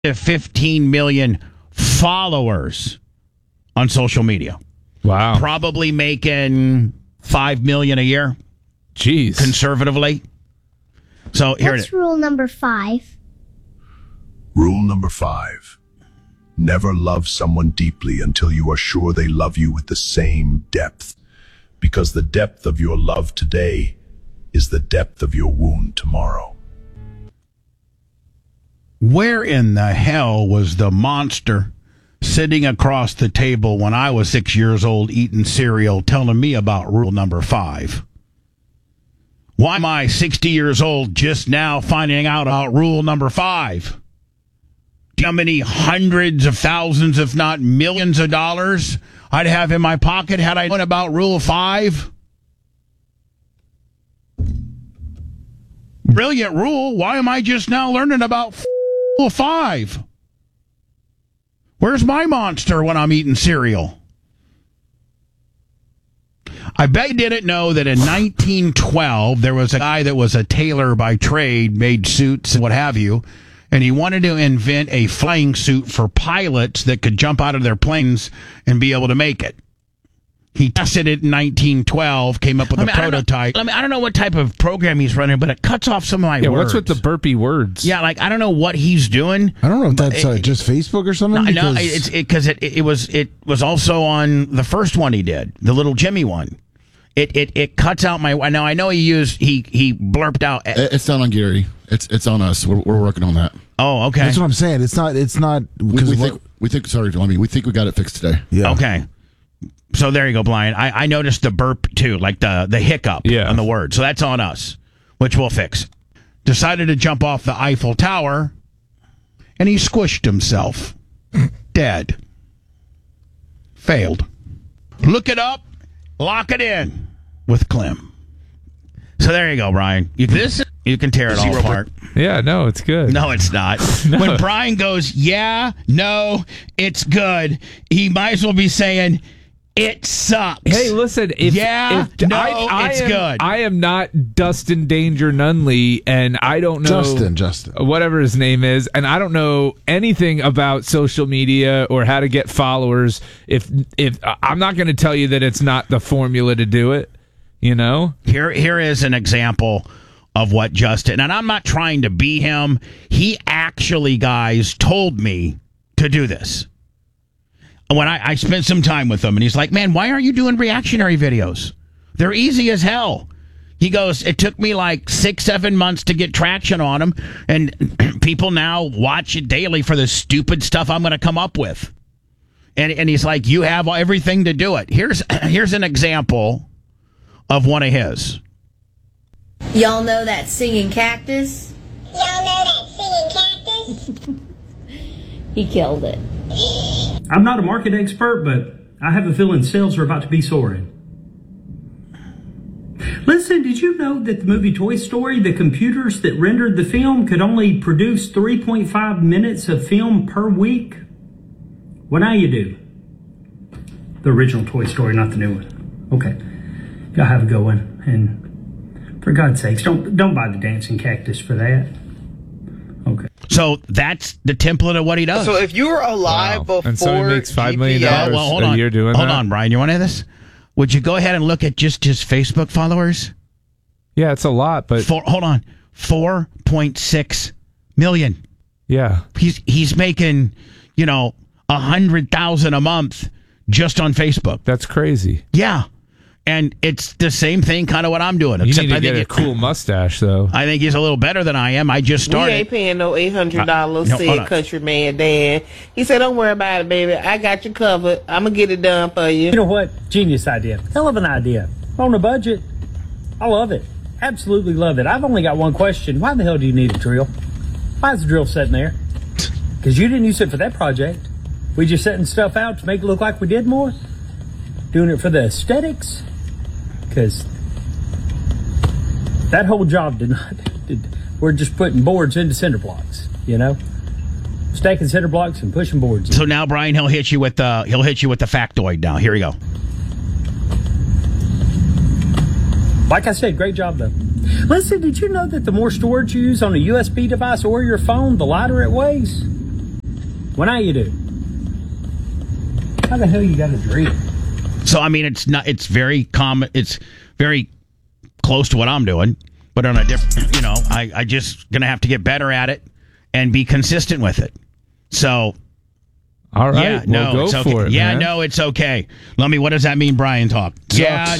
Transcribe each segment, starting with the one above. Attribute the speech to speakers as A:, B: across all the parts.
A: to 15 million followers on social media.
B: Wow.
A: Probably making $5 million a year.
B: Jeez.
A: Conservatively. So here it is.
C: What's rule number 5?
D: Rule number 5. Never love someone deeply until you are sure they love you with the same depth. Because the depth of your love today is the depth of your wound tomorrow.
A: Where in the hell was the monster sitting across the table when I was 6 years old eating cereal telling me about rule number 5? Why am I 60 years old just now finding out about rule number 5? Do you know how many hundreds of thousands, if not millions of dollars I'd have in my pocket had I known about rule 5? Brilliant rule. Why am I just now learning about rule 5? Where's my monster when I'm eating cereal? I bet you didn't know that in 1912, there was a guy that was a tailor by trade, made suits and what have you, and he wanted to invent a flying suit for pilots that could jump out of their planes and be able to make it. He tested it in 1912, came up with a prototype. I don't know what type of program he's running, but it cuts off some of my words.
B: What's with the burpy words?
A: Yeah, like, I don't know what he's doing.
E: I don't know if that's just Facebook or something.
A: No, because it was also on the first one he did, the little Jimmy one. It cuts out my. Now I know he blurped out.
F: It's not on Gary. It's on us. We're working on that.
A: Oh, okay.
E: That's what I'm saying. It's not. We think. Sorry, Tommy. We think we got it fixed today. Yeah.
A: Okay. So there you go, Brian. I noticed the burp too, like the hiccup on the word. So that's on us, which we'll fix. Decided to jump off the Eiffel Tower, and he squished himself. Dead. Failed. Look it up. Lock it in with Clem. So there you go, Brian. You can tear it all apart.
B: Yeah, no, it's good.
A: No, it's not. No. When Brian goes, yeah, no, it's good, he might as well be saying, it sucks.
B: Hey, listen. It's good. I am not Dustin Danger Nunley, and I don't know
E: Justin,
B: whatever his name is, and I don't know anything about social media or how to get followers. If I'm not going to tell you that it's not the formula to do it, you know.
A: Here is an example of what Justin, and I'm not trying to be him. He actually, guys, told me to do this. When I spent some time with him, and he's like, man, why aren't you doing reactionary videos? They're easy as hell. He goes, it took me like 6-7 months to get traction on them, and people now watch it daily for the stupid stuff I'm going to come up with. And he's like, you have everything to do it. Here's an example of one of his.
G: Y'all know that singing cactus? He killed it.
H: I'm not a market expert, but I have a feeling sales are about to be soaring. Listen, did you know that the movie Toy Story, the computers that rendered the film could only produce 3.5 minutes of film per week? Well, now you do. The original Toy Story, not the new one. Okay. Y'all have a good one. And for God's sakes, don't buy the dancing cactus for that. Okay.
A: So that's the template of what he does.
I: So if you were alive before
B: and so he makes $5 million
A: a
B: year doing
A: hold
B: that.
A: on, Brian. You want to hear this? Would you go ahead and look at just his Facebook followers?
B: Yeah, it's a lot, but
A: hold on, 4.6 million.
B: Yeah,
A: he's making 100,000 a month just on Facebook.
B: That's crazy.
A: Yeah. And it's the same thing, kind of what I'm doing.
B: You need to get a cool mustache, though.
A: I think he's a little better than I am. I just started.
I: We ain't paying no $800, said country man Dan. He said, don't worry about it, baby. I got you covered. I'm going to get it done for you.
H: You know what? Genius idea. Hell of an idea. On a budget. I love it. Absolutely love it. I've only got one question. Why the hell do you need a drill? Why is the drill sitting there? Because you didn't use it for that project. We just setting stuff out to make it look like we did more? Doing it for the aesthetics? Because that whole job we're just putting boards into cinder blocks, stacking cinder blocks and pushing boards in.
A: So now, Brian, he'll hit you with the factoid. Now, here we go.
H: Like I said, great job though. Listen, did you know that the more storage you use on a USB device or your phone, the lighter it weighs? What now you do? How the hell you got a drink?
A: So I mean, it's very common. It's very close to what I'm doing, but on a different. I just gonna have to get better at it and be consistent with it. So.
B: All right,
A: yeah, no,
B: go
A: it's okay.
B: for it.
A: Yeah,
B: man.
A: no, it's okay. Let me. What does that mean, Brian? Talk. Yeah,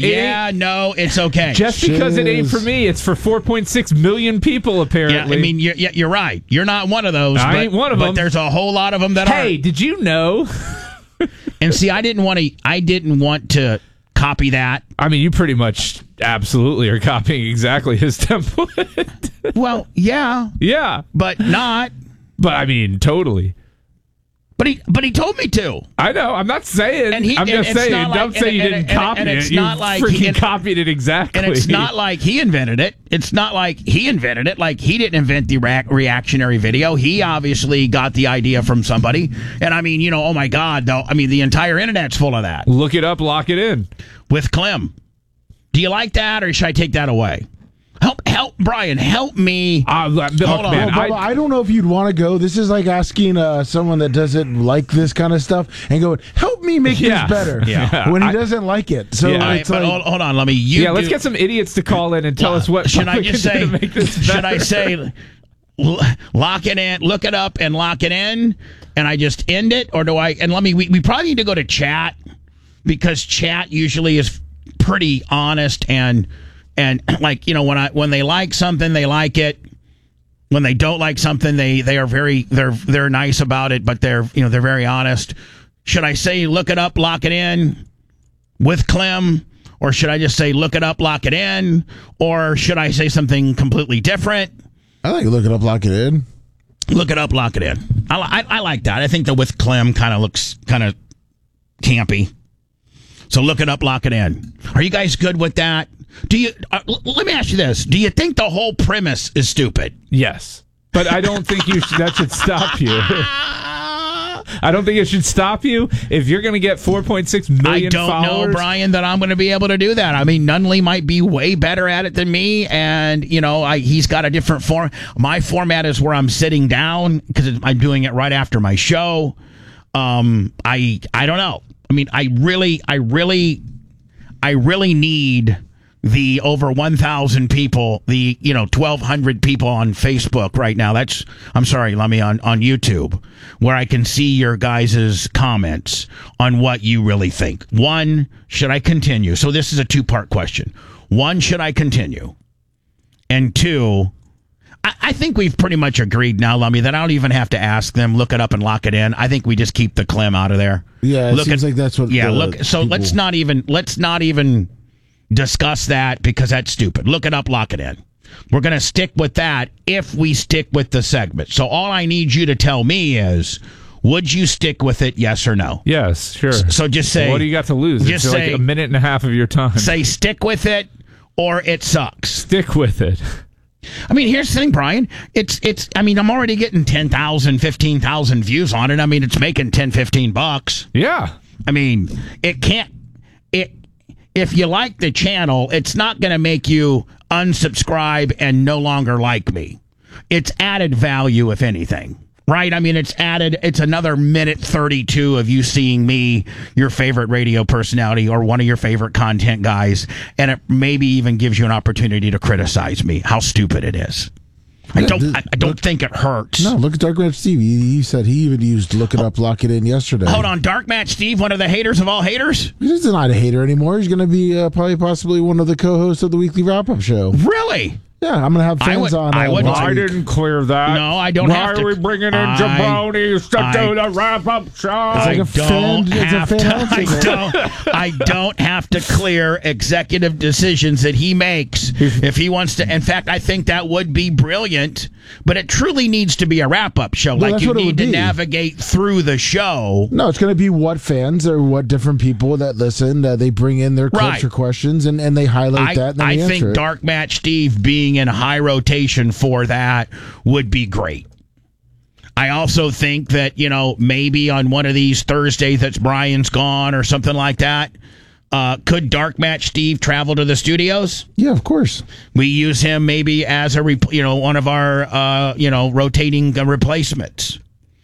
A: no, it's okay.
B: Just because it ain't for me, it's for 4.6 million people apparently.
A: Yeah, I mean, you're right. You're not one of those.
B: I ain't one of them.
A: But there's a whole lot of them that are.
B: Hey, did you know?
A: And see, I didn't want to copy that.
B: I mean, you pretty much absolutely are copying exactly his template.
A: Well, yeah, but not.
B: But I mean, totally.
A: But he told me to.
B: I know. I'm not saying. I'm just saying. Don't say you didn't copy it.
A: It's
B: You
A: not like
B: freaking copied it exactly.
A: And it's not like he invented it. It's not like he invented it. Like he didn't invent the reactionary video. He obviously got the idea from somebody. And I mean, oh my God, though. I mean, the entire internet's full of that.
B: Look it up. Lock it in.
A: With Clem. Do you like that, or should I take that away? Help, Brian. Help me.
B: Hold on.
C: Man, I don't know if you'd want to go. This is like asking someone that doesn't like this kind of stuff and going, "Help me make this better."
A: Yeah.
C: When he doesn't like it. So it's
A: but
C: like,
A: hold on. Let me.
B: Let's get some idiots to call in and tell us what.
A: Should I just say?
B: To make this better?
A: Should I say? Lock it in. Look it up and lock it in, and I just end it, or do I? And let me. We probably need to go to chat because chat usually is pretty honest and like when they like something, they like it. When they don't like something, they are they're nice about it, but they're very honest. Should I say look it up, lock it in with Clem, or should I just say look it up, lock it in, or should I say something completely different?
C: I like look it up, lock it in.
A: Look it up, lock it in. I like that. I think the with Clem kind of looks kind of campy. So look it up, lock it in. Are you guys good with that? Do you? Let me ask you this: do you think the whole premise is stupid?
B: Yes, but I don't think that should stop you. I don't think it should stop you if you're going to get 4.6 million followers.
A: I don't know, Brian, that I'm going to be able to do that. I mean, Nunley might be way better at it than me, and he's got a different form. My format is where I'm sitting down because I'm doing it right after my show. I don't know. I mean, I really need the over 1,000 people, the 1,200 people on Facebook right now. I'm sorry, Lummy, on YouTube, where I can see your guys' comments on what you really think. One, should I continue? So this is a two-part question. One, should I continue? And two, I think we've pretty much agreed now, Lummy, that I don't even have to ask them. Look it up and lock it in. I think we just keep the Clem out of there.
C: Yeah, it seems like that's what.
A: Yeah, look. So people... let's not even discuss that because that's stupid. Look it up, lock it in. We're going to stick with that if we stick with the segment. So all I need you to tell me is, would you stick with it, yes or no?
B: Yes, sure.
A: So just say...
B: What do you got to lose?
A: Just
B: it's
A: say,
B: like a minute and a half of your time.
A: Say stick with it or it sucks.
B: Stick with it.
A: I mean, here's the thing, Brian. I mean, I'm already getting 10,000, 15,000 views on it. I mean, it's making $10-15.
B: Yeah.
A: I mean, if you like the channel, it's not going to make you unsubscribe and no longer like me. It's added value, if anything. Right? I mean, it's another minute 32 of you seeing me, your favorite radio personality, or one of your favorite content guys, and it maybe even gives you an opportunity to criticize me, how stupid it is. I don't think it hurts.
C: No, look at Dark Match Steve. He said he even used look it up, lock it in yesterday.
A: Hold on, Dark Match Steve, one of the haters of all haters?
C: He's not a hater anymore. He's going to be possibly one of the co-hosts of the weekly wrap-up show.
A: Really?
C: Yeah, I'm going to have fans on.
B: I didn't clear that.
A: No, I don't have to.
B: Why are we bringing in jabronis to do the wrap-up show?
A: I don't have to clear executive decisions that he makes if he wants to. In fact, I think that would be brilliant, but it truly needs to be a wrap-up show.
C: Well,
A: like you need to navigate through the show.
C: No, it's going to be what fans or what different people that listen, they bring in their culture questions and they highlight that. And
A: I think Dark Match Steve being in high rotation for that would be great. I also think that, maybe on one of these Thursdays that's Brian's gone or something like that, could Dark Match Steve travel to the studios?
C: Yeah, of course.
A: We use him maybe as one of our, rotating replacements.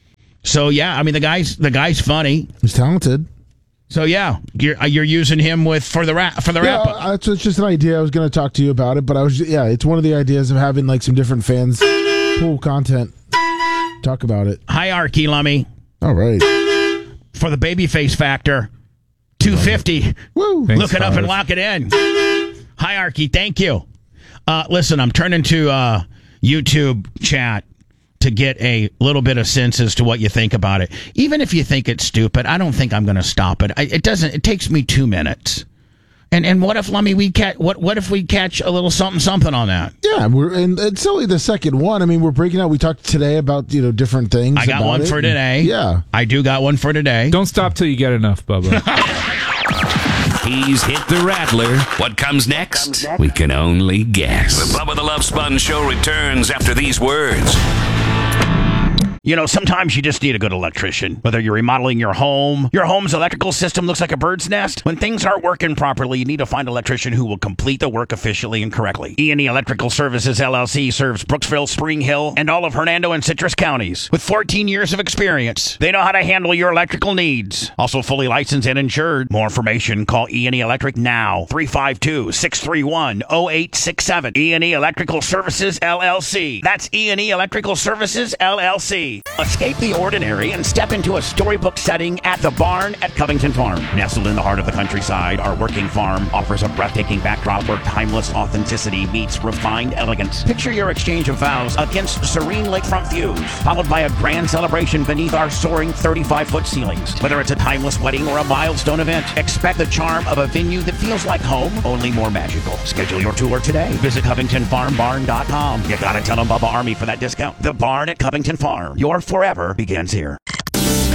A: So yeah, I mean the guy's funny.
C: He's talented.
A: So yeah, you're using him for the wrap up.
C: It's just an idea. I was going to talk to you about it, but it's one of the ideas of having like some different fans pull content, talk about it.
A: Hierarchy, Lummy.
C: All right.
A: For the babyface factor, $250.
C: Woo!
A: Look it up and lock it in. Hierarchy, thank you. Listen, I'm turning to YouTube chat to get a little bit of sense as to what you think about it. Even if you think it's stupid, I don't think I'm going to stop it. It takes me 2 minutes. And what if, Lummy, what if we catch a little something on that?
C: Yeah, and it's only the second one. I mean, we're breaking out. We talked today about different things.
A: I got one for today.
C: Yeah,
A: I do got one for today.
B: Don't stop till you get enough, Bubba.
J: He's hit the rattler. What comes next? We can only guess. The Bubba the Love Sponge Show returns after these words.
A: Sometimes you just need a good electrician. Whether you're remodeling your home's electrical system looks like a bird's nest. When things aren't working properly, you need to find an electrician who will complete the work efficiently and correctly. E&E Electrical Services, LLC serves Brooksville, Spring Hill, and all of Hernando and Citrus counties. With 14 years of experience, they know how to handle your electrical needs. Also fully licensed and insured. More information, call E&E Electric now. 352-631-0867. E&E Electrical Services, LLC. That's E&E Electrical Services, LLC. Escape the ordinary and step into a storybook setting at the Barn at Covington Farm. Nestled in the heart of the countryside, our working farm offers a breathtaking backdrop where timeless authenticity meets refined elegance. Picture your exchange of vows against serene lakefront views, followed by a grand celebration beneath our soaring 35-foot ceilings. Whether it's a timeless wedding or a milestone event, expect the charm of a venue that feels like home, only more magical. Schedule your tour today. Visit CovingtonFarmBarn.com. You gotta tell them Bubba Army for that discount. The Barn at Covington Farm. Your forever begins here.